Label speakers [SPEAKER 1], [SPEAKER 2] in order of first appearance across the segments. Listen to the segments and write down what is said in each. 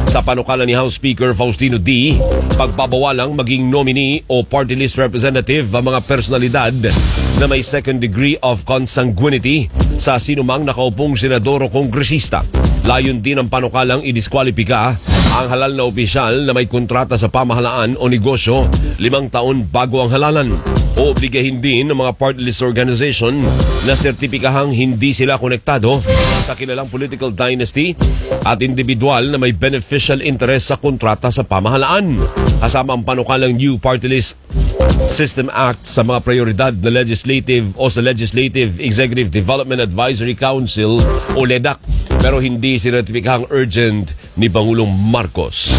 [SPEAKER 1] Sa panukala ni House Speaker Faustino D, pagbabawalang maging nominee o party list representative ang mga personalidad na may second degree of consanguinity sa sinumang nakaupong senador o kongresista. Layon din ang panukalang idiskwalipika ang halal na opisyal na may kontrata sa pamahalaan o negosyo 5 taon bago ang halalan. O obligahin din ng mga party list organization na sertipikahang hindi sila konektado sa kilalang political dynasty at individual na may beneficial interest sa kontrata sa pamahalaan. Kasama ang panukalang New Party List System Act sa mga prioridad na legislative o sa Legislative Executive Development Advisory Council o LEDAC, pero hindi sinertipikahang urgent ni Pangulong Marcos.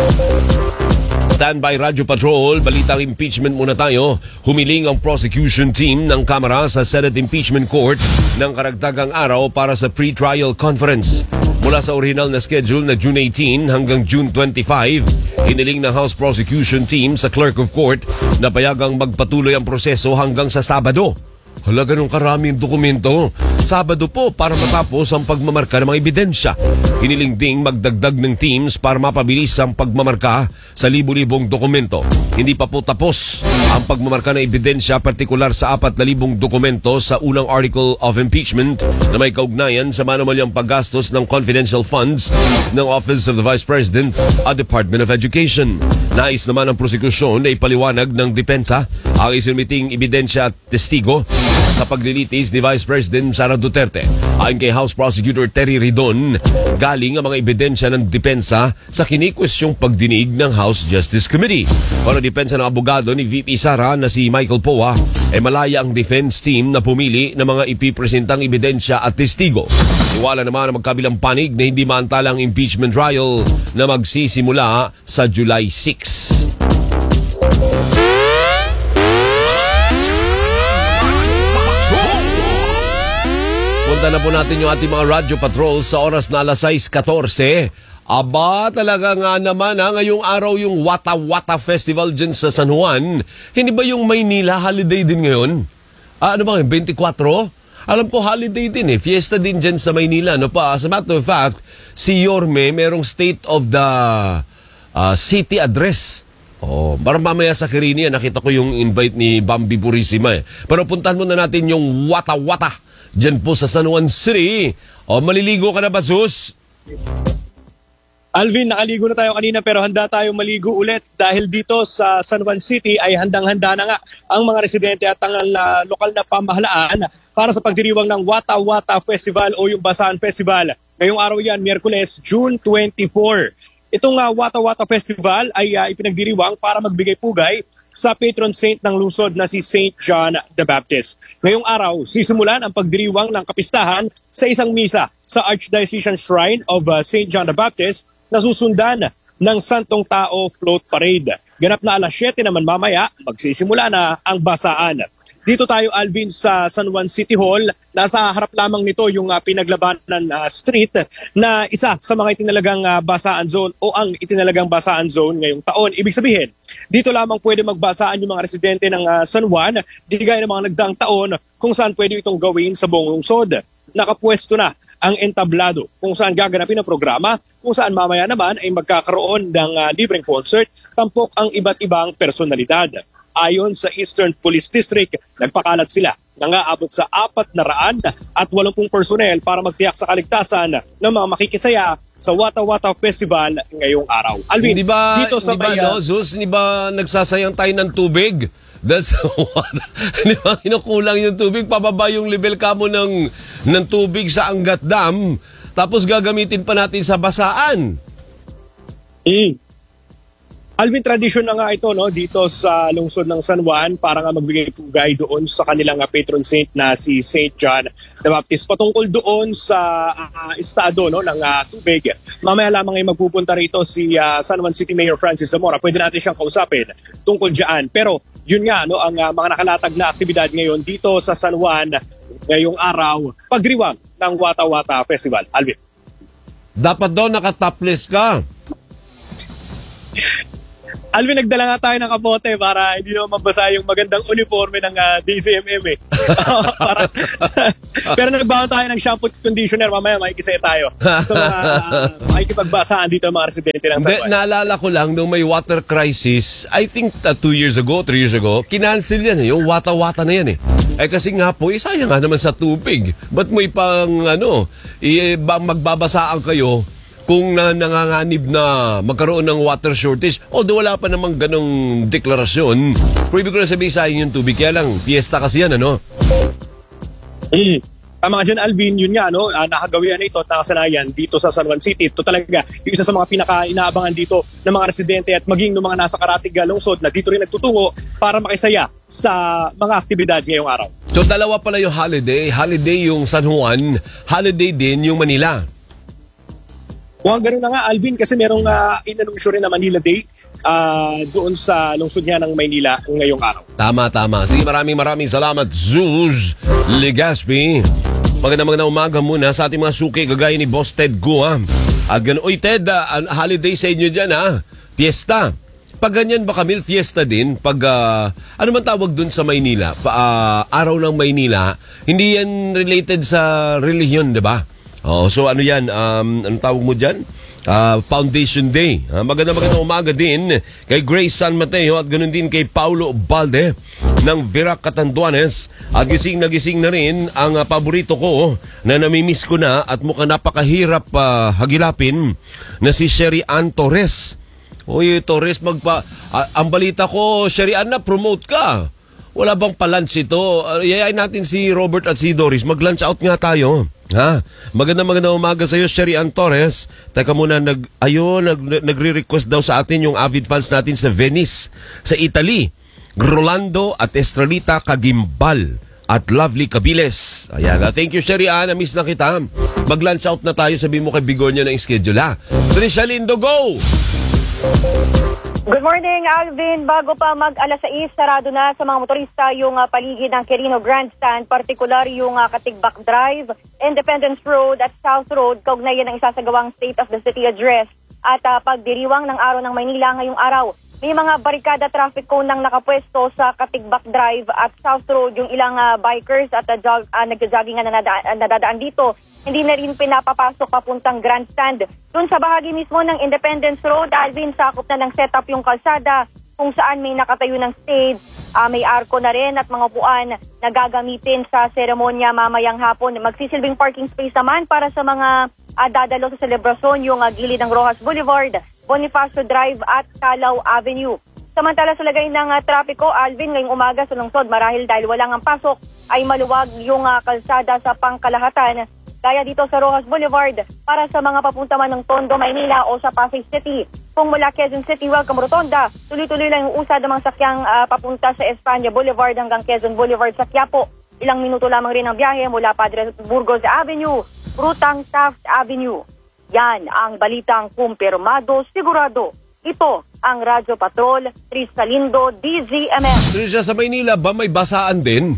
[SPEAKER 1] Standby Radyo Patrol, balitang impeachment muna tayo. Humiling ang prosecution team ng Kamara sa Senate Impeachment Court ng karagdagang araw para sa pre-trial conference. Mula sa original na schedule na June 18 hanggang June 25, hiniling ng House Prosecution Team sa Clerk of Court na payagang magpatuloy ang proseso hanggang sa Sabado. Hala, ganun karaming dokumento. Sabado po para matapos ang pagmamarka ng mga ebidensya. Hiniling ding magdagdag ng teams para mapabilis ang pagmamarka sa libu-libong dokumento. Hindi pa po tapos ang pagmamarka ng ebidensya, partikular sa 4,000 dokumento sa unang article of impeachment na may kaugnayan sa manumalyang paggastos ng confidential funds ng Office of the Vice President at Department of Education. Nais naman ang prosekusyon na ipaliwanag ng depensa ang isinumiting ebidensya at testigo sa paglilitis ni Vice President Sara Duterte. Ayon kay House Prosecutor Terry Ridon, galing ang mga ebidensya ng depensa sa kinikwestyong pagdinig ng House Justice Committee. Para depensa ng abogado ni VP Sara na si Michael Poa, ay malaya ang defense team na pumili ng mga ipipresentang ebidensya at testigo. Iwala naman ang magkabilang panig na hindi maantala ang impeachment trial na magsisimula sa July 6. Punta na po natin yung ating mga radyo patrol sa oras na alas 6:14. Aba, talaga nga naman ngayong araw yung Wata Wata Festival dyan sa San Juan. Hindi ba yung Maynila holiday din ngayon? Ano ba, 24? Alam ko holiday din fiesta din dyan sa Maynila. No pa? As a matter of fact, si Yorme merong State of the City address. Para mamaya sa Kirini, nakita ko yung invite ni Bambi Purisima Pero puntahan muna natin yung Wata Wata dyan po sa San Juan City. Maliligo ka na ba, Sus?
[SPEAKER 2] Alvin, nakaligo na tayo kanina pero handa tayong maligo ulit dahil dito sa San Juan City ay handang-handa na nga ang mga residente at ang lokal na pamahalaan para sa pagdiriwang ng Wata Wata Festival o yung Basaan Festival. Ngayong araw yan, Miyerkules, June 24. Itong Wata Wata Festival ay ipinagdiriwang para magbigay pugay sa patron saint ng lungsod na si St. John the Baptist. Ngayong araw, sisimulan ang pagdiriwang ng kapistahan sa isang misa sa Archdiocesan Shrine of St. John the Baptist na susundan ng Santong Tao Float Parade. Ganap na alas 7 naman mamaya, magsisimula na ang basaan. Dito tayo, Alvin, sa San Juan City Hall. Nasa harap lamang nito yung pinaglabanan street na isa sa mga itinalagang basaan zone o ang itinalagang basaan zone ngayong taon. Ibig sabihin, dito lamang pwede magbasaan yung mga residente ng San Juan, di gaya ng mga nagdaang taon kung saan pwede itong gawin sa buong lungsod. Nakapwesto na ang entablado kung saan gaganapin ang programa, kung saan mamaya naman ay magkakaroon ng libreng concert, tampok ang iba't ibang personalidad. Ayon sa Eastern Police District, nagpakalat sila na aabot sa 480 personnel para magtiyak sa kaligtasan ng mga makikisaya sa Wata Wata Festival ngayong araw. Alvin,
[SPEAKER 1] hindi ba,
[SPEAKER 2] dito sa
[SPEAKER 1] Zeus, hindi ba nagsasayang tayo ng tubig? Dahil sa hindi ba kinukulang yung tubig, pababa yung level kamo ng tubig sa Angat Dam, tapos gagamitin pa natin sa basaan.
[SPEAKER 2] Alvin, tradisyon na nga ito dito sa lungsod ng San Juan para nga magbigay pugay doon sa kanilang patron saint na si St. John the Baptist. Patungkol doon sa estado ng tubig, mamaya lamang ay magpupunta rito si San Juan City Mayor Francis Zamora. Pwede natin siyang kausapin tungkol dyan. Pero yun nga, ang mga nakalatag na aktibidad ngayon dito sa San Juan ngayong araw, pagdiriwang ng Wata Wata Festival. Alvin.
[SPEAKER 1] Dapat daw nakatopless ka.
[SPEAKER 2] Alvin, nagdala nga tayo ng kapote para hindi naman mabasa yung magandang uniforme ng DCMM eh. Pero nagbawa tayo ng shampoo at conditioner, mamaya makikisaya tayo. So, makikipagbasaan dito ang mga residente ng San
[SPEAKER 1] Hindi,
[SPEAKER 2] Juan.
[SPEAKER 1] naalala ko lang nung may water crisis, I think 2 years ago, 3 years ago, kinancel yan eh. Yung wata-wata na yan eh. Kasi nga po, sayang nga naman sa tubig. Ba't mo ipang, magbabasaan kayo kung nanganganib na magkaroon ng water shortage? Although wala pa namang ganong deklarasyon. Pero ibig ko na sabihin, sayang yung tubig. Kaya lang, fiesta kasi yan, ano?
[SPEAKER 2] Tama ka dyan, Alvin, yun nga, nakagawian na ito at nakasanayan dito sa San Juan City. Ito talaga yung isa sa mga pinaka-inaabangan dito ng mga residente at maging ng mga nasa Karatig lungsod na dito rin nagtutungo para makisaya sa mga aktibidad ngayong araw.
[SPEAKER 1] So dalawa pala yung holiday. Holiday yung San Juan, holiday din yung Manila.
[SPEAKER 2] Ganun na nga, Alvin, kasi merong inanunsyo rin na Manila Day doon sa lungsod niya ng Maynila ngayong araw.
[SPEAKER 1] Tama. Sige, maraming salamat, Zuz Legaspi. Magandang umaga muna sa ating mga suki, kagaya ni Boss Ted Guam. Uy, Ted, holiday sa inyo dyan, ha? Fiesta. Pag ganyan ba, Camille, fiesta din? Pag, ano man tawag dun sa Maynila? Araw ng Maynila, hindi yan related sa relihiyon, di ba? So ano yan? Anong tawag mo dyan? Foundation Day. Magandang umaga din kay Grace San Mateo at ganoon din kay Paulo Balde ng Virac Catanduanes. At gising na rin ang paborito ko na namimiss ko na at mukhang napakahirap hagilapin na si Sherry Ann Torres. Uy, Torres, ang balita ko, Sherry Ann, na promote ka. Wala bang pa-lunch ito? Yayain natin si Robert at si Doris. Mag-lunch out nga tayo. Ha? Magandang umaga sa iyo, Sherry Ann Torres. Teka muna, nagre-request daw sa atin yung avid fans natin sa Venice, sa Italy. Rolando at Estrelita Cagimbal at Lovely Cabiles. Ayan. Thank you, Sherry Ann. Na-miss na kita. Mag-lunch out na tayo. Sabihin mo kay Bigornia na yung schedule, ha? Trisha Lindo, go!
[SPEAKER 3] Good morning, Alvin. Bago pa mag-alas 6, sarado na sa mga motorista yung paligid ng Quirino Grandstand, partikular yung Katigbak Drive, Independence Road at South Road, kaugnayan ng isasagawang State of the City Address at pagdiriwang ng araw ng Maynila ngayong araw. May mga barikada traffic cone nang nakapwesto sa Katigbak Drive at South Road. Yung ilang bikers at nagja-jogging na nadadaan dito, hindi na rin pinapapasok papuntang Grandstand. Doon sa bahagi mismo ng Independence Road, Alvin, sakop na ng setup yung kalsada kung saan may nakatayo ng stage, may arko na rin at mga upuan na gagamitin sa seremonya mamayang hapon. Magsisilbing parking space naman para sa mga dadalo sa selebrasyon yung gilid ng Rojas Boulevard, Bonifacio Drive at Calao Avenue. Samantala sa lagay ng trapiko, Alvin, ngayong umaga sa lungsod, marahil dahil walang ang pasok, ay maluwag yung kalsada sa pangkalahatan. Gaya dito sa Rojas Boulevard para sa mga papunta man ng Tondo, Maynila o sa Pasay City. Kung mula Quezon City, welcome Rotonda. Tuloy-tuloy lang yung usad ng mga sakyang papunta sa Espanya Boulevard hanggang Quezon Boulevard sa Quiapo. Ilang minuto lamang rin ang biyahe mula Padre Burgos Avenue, Rutang Taft Avenue. Yan ang balitang kumpirmado, sigurado. Ito ang Radyo Patrol, Trisha Lindo, DZMM.
[SPEAKER 1] Trisha, sa Maynila ba may basaan din?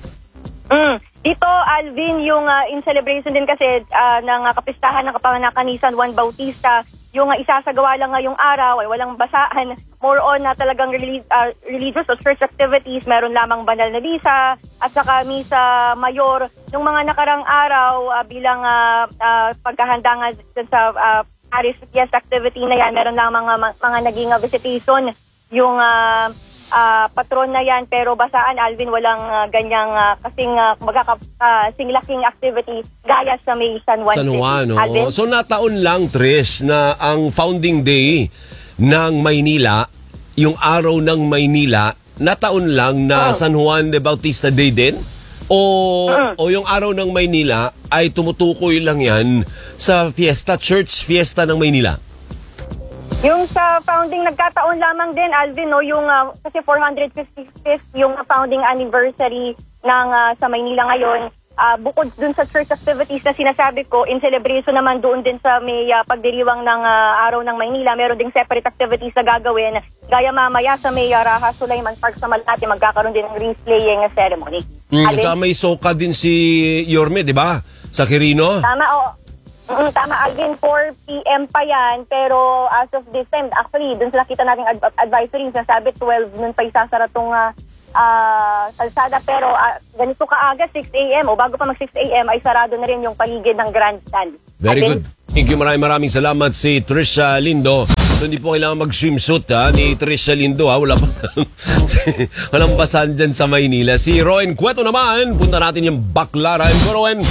[SPEAKER 3] Dito, Alvin, yung in celebration din kasi ng kapistahan ng kapanganakan ni San Juan Bautista, yung isasagawa lang ngayong araw ay walang basaan, more on talagang religious or church activities, meron lamang banal na misa at saka misa mayor. Yung mga nakarang araw bilang paghahanda nga sa Paris Yes activity na yan, meron lamang mga naging visitation yung patron na yan, pero basaan, Alvin, walang ganyang kasing laking activity gaya sa may San Juan.
[SPEAKER 1] San Juan, no?
[SPEAKER 3] Alvin?
[SPEAKER 1] So nataon lang, Trish, na ang founding day ng Maynila, yung araw ng Maynila, nataon lang na San Juan de Bautista Day din? O yung araw ng Maynila ay tumutukoy lang yan sa fiesta, church fiesta ng Maynila?
[SPEAKER 3] Yung sa founding, nagkataon lamang din, Alvin, no, yung kasi 455th yung founding anniversary ng sa Maynila ngayon. Bukod dun sa church activities na sinasabi ko, in celebration naman doon din sa may pagdiriwang ng araw ng Maynila, meron ding separate activities na gagawin. Gaya mamaya sa may Raha Sulaiman Park sa Malate, magkakaroon din ng wreath laying ceremony.
[SPEAKER 1] May soka din si Yorme, di ba? Sa Quirino?
[SPEAKER 3] Tama, Tama, Alvin, 4 p.m. pa yan, pero as of this time, actually, dun sa nakita nating advisory, sinasabi 12 nun pa isasara tong kalsada, pero ganito kaaga, 6 a.m. o bago pa mag 6 a.m. ay sarado na rin yung paligid ng grandstand.
[SPEAKER 1] Very good. Thank you, maraming salamat si Trisha Lindo. So, hindi po kailangan mag-swimsuit ni Trisha Lindo. Wala pa walang basahan dyan sa Maynila. Si Roen Cueto naman, punta natin yung Baclaran. Roen.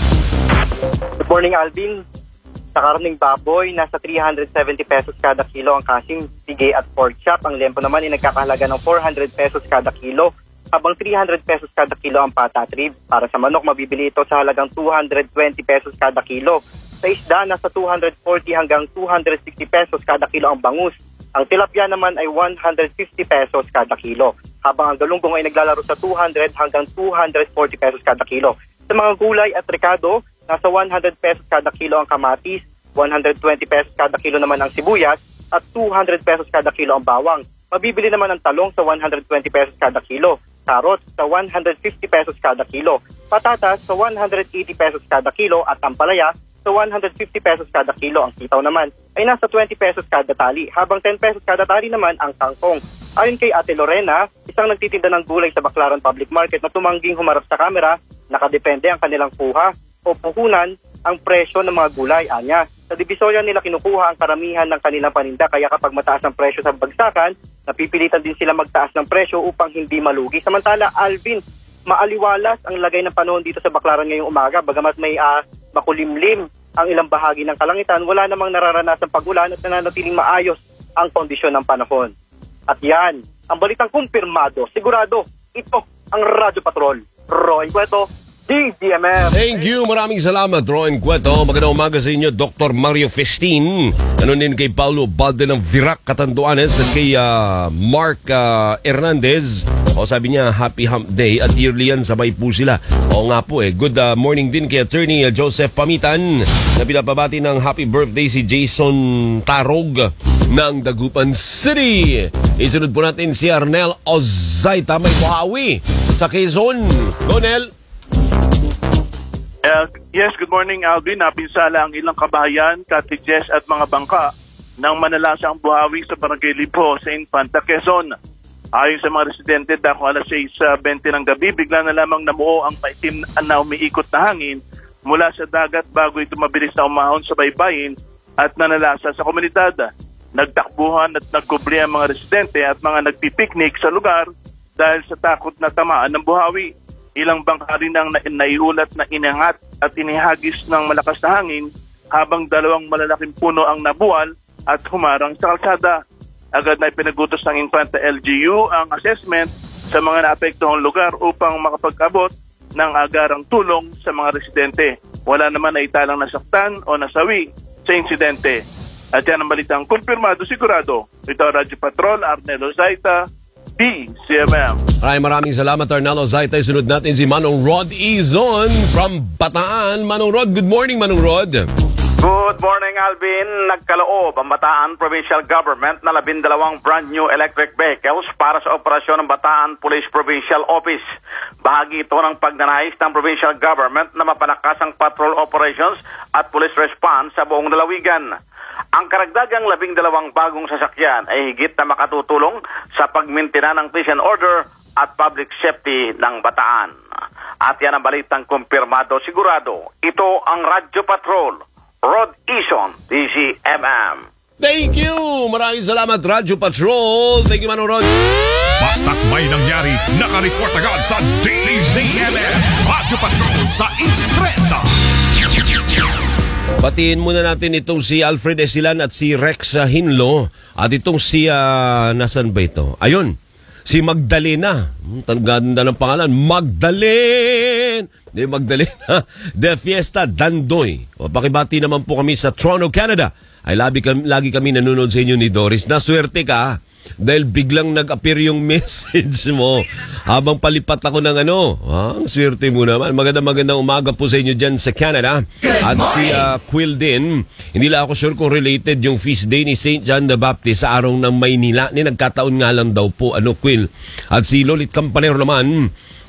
[SPEAKER 4] Good morning, Alvin. Sa karning baboy, nasa 370 pesos kada kilo ang kasing pigay at pork chop. Ang lempo naman ay nagkakahalaga ng 400 pesos kada kilo, habang 300 pesos kada kilo ang patat rib. Para sa manok, mabibili ito sa halagang 220 pesos kada kilo. Sa isda, nasa 240 hanggang 260 pesos kada kilo ang bangus. Ang tilapia naman ay 150 pesos kada kilo, habang ang galunggong ay naglalaro sa 200 hanggang 240 pesos kada kilo. Sa mga gulay at rekado, nasa 100 pesos kada kilo ang kamatis, 120 pesos kada kilo naman ang sibuyas, at 200 pesos kada kilo ang bawang. Mabibili naman ang talong sa 120 pesos kada kilo, carrots sa 150 pesos kada kilo, patatas sa 180 pesos kada kilo, at ampalaya sa 150 pesos kada kilo. Ang sitaw naman ay nasa 20 pesos kada tali, habang 10 pesos kada tali naman ang kangkong. Ayon kay Ate Lorena, isang nagtitinda ng gulay sa Baclaran Public Market na tumangging humarap sa kamera, nakadepende ang kanilang kuha o puhunan ang presyo ng mga gulay. Anya, sa Divisoria nila kinukuha ang karamihan ng kanilang paninda, kaya kapag mataas ang presyo sa bagsakan, napipilitan din sila magtaas ng presyo upang hindi malugi. Samantala, Alvin, maaliwalas ang lagay ng panahon dito sa Baclaran ngayong umaga. Bagamat may makulimlim ang ilang bahagi ng kalangitan, wala namang nararanasang pag-ulan at nananatiling maayos ang kondisyon ng panahon. At yan, ang balitang kumpirmado, sigurado, ito ang Radyo Patrol. Roy Cueto, DZMM.
[SPEAKER 1] Thank you. Maraming salamat, Roen Cueto. Magandang umaga sa inyo, Dr. Mario Festin. Ano din kay Paulo Balde ng Virac, Catanduanes, at kay Mark Hernandez. O sabi niya, Happy Hump Day, at yearly yan, sabay po sila. Oo nga po Good morning din kay Attorney Joseph Pamitan, na pinapabati ng happy birthday si Jason Tarog ng Dagupan City. Isunod po natin si Arnel Ozaita, may buhawi sa Quezon. Go, Nel.
[SPEAKER 5] Yes, good morning, Alvin. Napinsala ang ilang kabahayan, cottages at mga bangka ng manalasang buhawi sa Barangay Lipo sa Infanta, Quezon. Ayon sa mga residente, dako alas 6:20 ng gabi, bigla na lamang namuo ang maitim na umiikot na hangin mula sa dagat bago ito mabilis na umahon sa baybayin at nanalasa sa komunidad. Nagtakbuhan at nagkubli ang mga residente at mga nagpipiknik sa lugar dahil sa takot na tamaan ng buhawi. Ilang bangka rin ang naiulat na inangat at inihagis ng malakas na hangin, habang dalawang malalaking puno ang nabuwal at humarang sa kalsada. Agad na ipinagutos ng Infanta LGU ang assessment sa mga naapektuhang lugar upang makapag-abot ng agarang tulong sa mga residente. Wala naman na italang nasaktan o nasawi sa insidente. At yan ang balitang kumpirmado sigurado. Ito ang Radyo Patrol, Arnel Ozaita, DZMM.
[SPEAKER 1] Maraming salamat, Arnel Ozaita. Sunod natin si Manong Rod Izon from Bataan. Manong Rod, good morning, Manong Rod.
[SPEAKER 6] Good morning, Alvin. Nagkaloob ang Bataan Provincial Government na 12 brand new electric vehicles para sa operasyon ng Bataan Police Provincial Office. Bahagi ito ng pagnanais ng Provincial Government na mapalakas ang patrol operations at police response sa buong lalawigan. Ang karagdagang 12 bagong sasakyan ay higit na makatutulong sa pagmintina ng peace and order at public safety ng Bataan. At yan ang balitang kumpirmado sigurado. Ito ang Radyo Patrol, Rod Ison, DZMM.
[SPEAKER 1] Thank you! Maraming salamat, Radyo Patrol. Thank you, Manong Rod.
[SPEAKER 7] Basta't may nangyari, nakareport agad sa DZMM. Radyo Patrol sa Instreta.
[SPEAKER 1] Batiin muna natin itong si Alfred Esilan at si Rex Hinlo. At itong si, nasan ba ito? Ayun, si Magdalena. Ganda ng pangalan, Magdalena. De Fiesta Dandoy. O pakibati naman po kami sa Toronto, Canada. Ay lagi kami nanonood sa inyo ni Doris. Naswerte ka dahil biglang nag-appear yung message mo habang palipat ako ng ang swerte mo naman. Magandang umaga po sa inyo dyan sa Canada. At si Quill din, hindi lang ako sure kung related yung feast day ni St. John the Baptist sa araw ng Maynila. Nagkataon nga lang daw po, Quill. At si Lolit Campanero naman,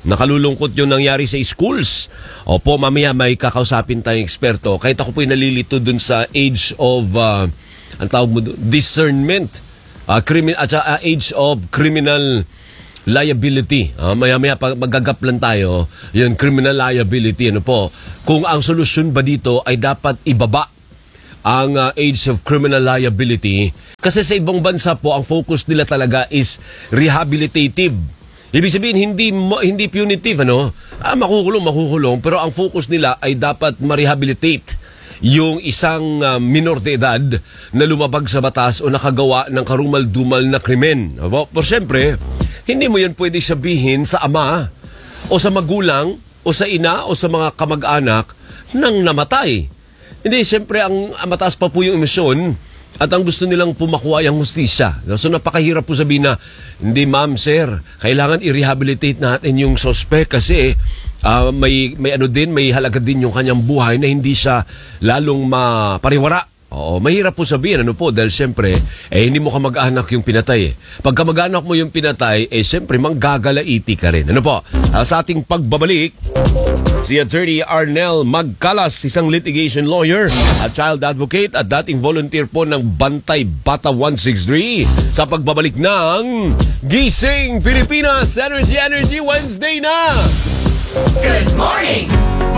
[SPEAKER 1] Nakalulungkot yung nangyari sa schools. Opo, mamaya may kakausapin tayong eksperto. Kahit ako po'y nalilito dun sa age of, ang tawag mo, discernment. Age of criminal liability. Maya-maya magagaplan tayo. Yun, criminal liability. Ano po? Kung ang solusyon ba dito ay dapat ibaba ang age of criminal liability. Kasi sa ibang bansa po, ang focus nila talaga is rehabilitative. Ibig sabihin, hindi punitive, ano? Makukulong, pero ang focus nila ay dapat ma-rehabilitate yung isang minor de edad na lumabag sa batas o nakagawa ng karumal-dumal na krimen. Pero syempre, hindi mo yan pwede sabihin sa ama o sa magulang o sa ina o sa mga kamag-anak nang namatay. Hindi, syempre, ang mataas pa po yung emosyon at ang gusto nilang pumakuha yung hustisya. So napakahirap po sabihin na, hindi ma'am, sir, kailangan i-rehabilitate natin yung suspect kasi may halaga din yung kanyang buhay na hindi siya lalong mapariwara. Oo, mahirap po sabihin, ano po, dahil siyempre, hindi mo kamag-anak yung pinatay. Pag kamag-anak mo yung pinatay, siyempre, manggagalaiti ka rin. Ano po, sa ating pagbabalik, si Attorney Arnel Magcalas, isang litigation lawyer at child advocate at dating volunteer po ng Bantay Bata 163 sa pagbabalik ng Gising Pilipinas Energy Wednesday na!
[SPEAKER 8] Good morning!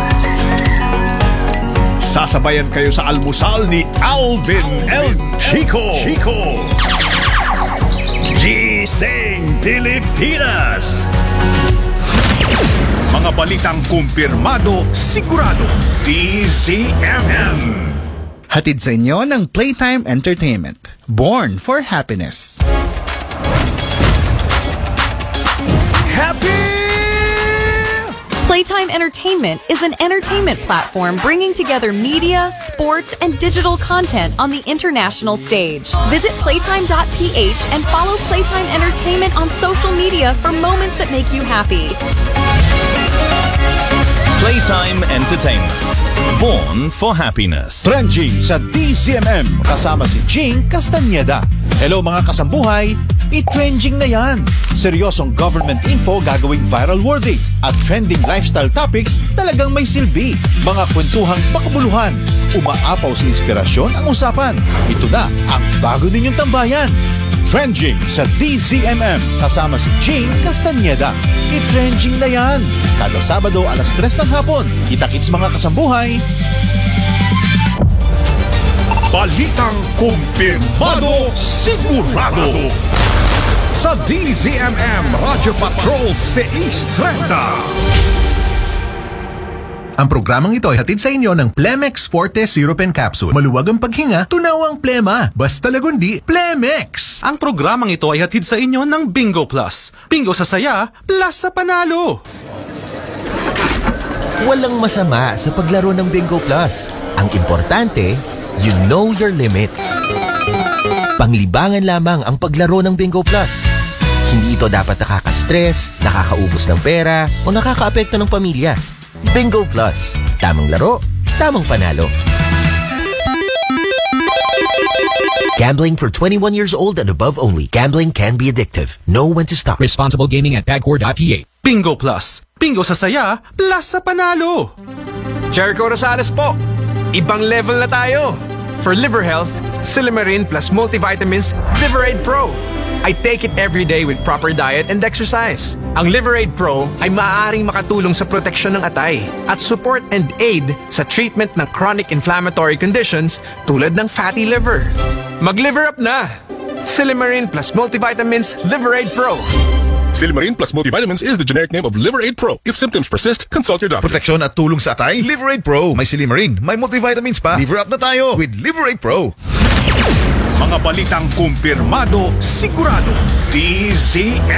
[SPEAKER 7] Sasabayan kayo sa almusal ni Alvin El Chico. Gising Pilipinas! Mga balitang kumpirmado, sigurado, DZMM.
[SPEAKER 8] Hatid sa inyo ng Playtime Entertainment. Born for happiness.
[SPEAKER 9] Playtime Entertainment is an entertainment platform bringing together media, sports, and digital content on the international stage. Visit playtime.ph and follow Playtime Entertainment on social media for moments that make you happy.
[SPEAKER 10] Playtime Entertainment. Born for happiness.
[SPEAKER 11] Trending sa DZMM kasama si Jing Castañeda. Hello mga kasambuhay, i-trending na yan. Seryosong government info gagawing viral worthy at trending lifestyle topics talagang may silbi. Mga kwentuhang makabuluhan, umaapaw sa inspirasyon ang usapan. Ito na ang bago ninyong tambayan. Trending sa DZMM kasama si Jing Castañeda. I-trending na yan. Kada Sabado alas 3 ng hapon. Kita-kits mga kasambuhay.
[SPEAKER 7] Balitang kumpirmado, sigurado. Sa DZMM Radio Patrol 630.
[SPEAKER 12] Ang programang ito ay hatid sa inyo ng Plemex Forte Syrup and Capsule. Maluwag ang paghinga, tunaw ang plema. Basta lagundi, Plemex!
[SPEAKER 13] Ang programang ito ay hatid sa inyo ng Bingo Plus. Bingo sa saya, plus sa panalo.
[SPEAKER 14] Walang masama sa paglaro ng Bingo Plus. Ang importante, you know your limits. Panglibangan lamang ang paglaro ng Bingo Plus. Hindi ito dapat nakaka-stress, nakakaubos ng pera, o nakakaapekto ng pamilya. Bingo Plus. Tamang laro, tamang panalo. Gambling for 21 years old and above only. Gambling can be addictive. Know when to stop.
[SPEAKER 15] Responsible gaming at Pagcor.ph.
[SPEAKER 13] Bingo Plus. Bingo sa saya, plus sa panalo.
[SPEAKER 16] Jericho Rosales po. Ibang level na tayo. For liver health, Silimarin plus multivitamins Liverade Pro. I take it every day with proper diet and exercise. Ang Liverade Pro ay maaaring makatulong sa proteksyon ng atay at support and aid sa treatment ng chronic inflammatory conditions tulad ng fatty liver. Mag-liver up na! Silimarin plus multivitamins Liverade Pro.
[SPEAKER 17] Silimarin plus multivitamins is the generic name of Liverade Pro. If symptoms persist, consult your doctor.
[SPEAKER 18] Proteksyon at tulong sa atay, Liverade Pro. May Silimarin, may multivitamins pa. Liver up na tayo with Liverade Pro.
[SPEAKER 7] Mga balitang kumpirmado, sigurado, DZMM.